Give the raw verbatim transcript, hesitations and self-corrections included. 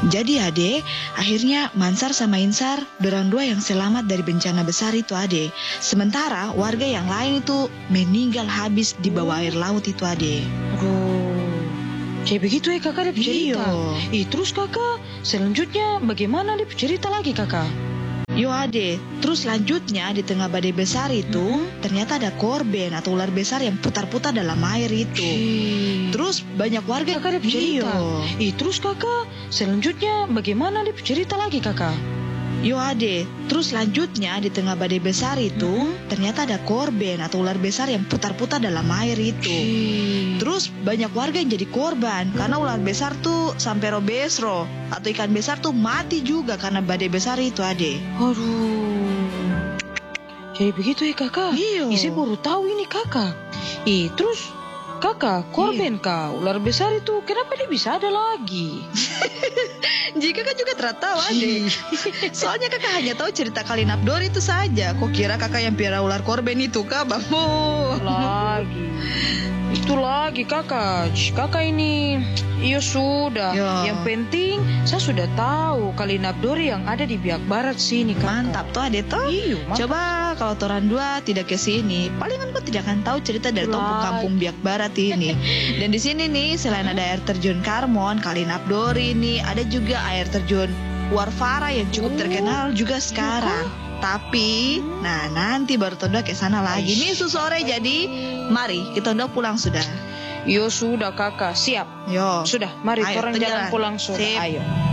Jadi ade, akhirnya Mansar sama Insar, dorang dua yang selamat dari bencana besar itu ade. Sementara warga yang lain itu meninggal habis di bawah air laut itu ade. Aduh, kayak begitu ya kakak dia cerita. Ih, terus kakak, selanjutnya bagaimana dia cerita lagi kakak? Yo ade, terus lanjutnya di tengah badai besar itu hmm? ternyata ada korban atau ular besar yang putar-putar dalam air itu. Cii. Terus banyak warga kakak dia cerita. Ih, terus kakak, selanjutnya bagaimana dia cerita lagi kakak? Yo ade, terus lanjutnya di tengah badai besar itu hmm? ternyata ada korban atau ular besar yang putar-putar dalam air itu. Cii. Terus banyak warga yang jadi korban karena ular besar tuh sampai robesro atau ikan besar tuh mati juga karena badai besar itu ade. Aduh, jadi begitu ya kakak? Iya. Ih, saya baru tahu ini kakak. Ih, terus kakak, korban kah? Ular besar itu kenapa dia bisa ada lagi? Jika kakak juga tidak tahu ade. Soalnya kakak hanya tahu cerita Kalinabdor itu saja. Kok kira kakak yang piara ular korban itu kah, Bambu? Lagi. Itu lagi kakak. Kakak ini, iya sudah. Yo. Yang penting saya sudah tahu Kalinabdor yang ada di Biak Barat sini kakak. Mantap tuh ade toh. Iyo, coba kalau toran dua tidak ke sini, palingan kau tidak akan tau cerita dari Tompo Kampung Biak Barat ini. Dan di sini nih selain ada air terjun Karmon, Kalinabdor ini ada juga air terjun Warfara yang cukup terkenal juga sekarang. Tapi, nah nanti baru Tondo ke sana lagi. Nih su sore jadi, mari kita Tondo pulang sudah. Yo sudah kakak, siap. Yo. Sudah, mari Ayo, orang jalan pulang sudah. Sip. Ayo.